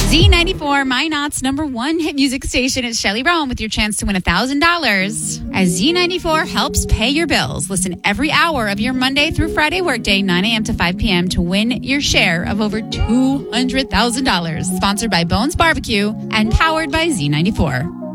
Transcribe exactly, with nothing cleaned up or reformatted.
Z ninety-four, Minot's number one hit music station. It's Shelley Rome with your chance to win one thousand dollars. As Z ninety-four helps pay your bills. Listen every hour of your Monday through Friday workday, nine a.m. to five p.m. to win your share of over two hundred thousand dollars. Sponsored by Bones Barbecue and powered by Z ninety-four.